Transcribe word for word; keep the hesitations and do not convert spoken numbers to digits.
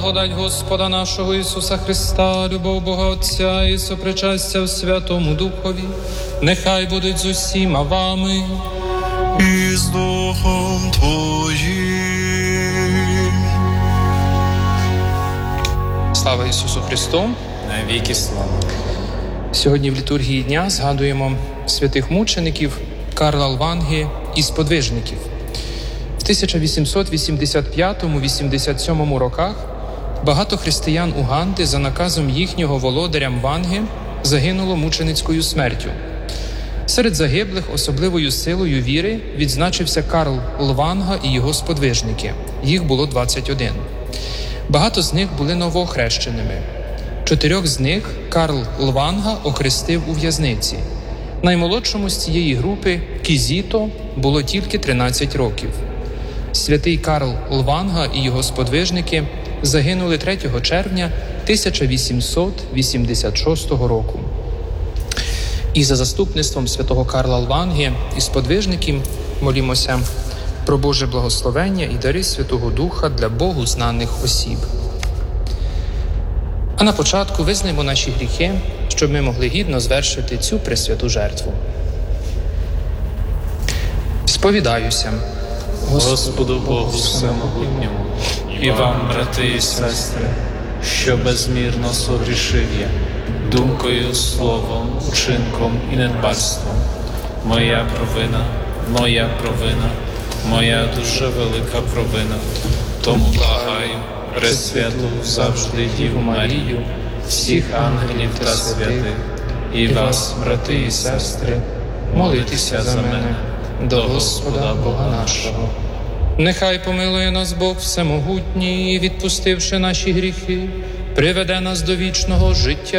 благодать Господа нашого Ісуса Христа, любов Бога Отця і сопричастя в Святому Духові, нехай будуть з усіма вами. І з Духом Твоїм. Слава Ісусу Христу! Навіки слава! Сьогодні в літургії дня згадуємо святих мучеників Карла Лванги і сподвижників. В тисяча вісімсот вісімдесят п'ятому - вісімдесят сьомому роках багато християн Уганди за наказом їхнього володаря Мванги загинуло мученицькою смертю. Серед загиблих особливою силою віри відзначився Карл Лванга і його сподвижники. Їх було двадцять один. Багато з них були новоохрещеними. Чотирьох з них Карл Лванга охрестив у в'язниці. Наймолодшому з цієї групи, Кізіто, було тільки тринадцять років. Святий Карл Лванга і його сподвижники загинули третього червня тисяча вісімсот вісімдесят шостого року. І за заступництвом святого Карла Лванги і сподвижників молімося про Боже благословення і дари Святого Духа для Богу знаних осіб. А на початку визнаємо наші гріхи, щоб ми могли гідно звершити цю пресвяту жертву. Сповідаюся Господу Богу Всемогутньому і вам, брати і сестри, що безмірно согрішив я думкою, словом, учинком і недбальством. Моя провина, моя провина, моя дуже велика провина. Тому благаю Пресвяту завжди Діву Марію, всіх ангелів та святих, і вас, брати і сестри, молитеся за мене до Господа Бога нашого. Нехай помилує нас Бог Всемогутній і, відпустивши наші гріхи, приведе нас до вічного життя.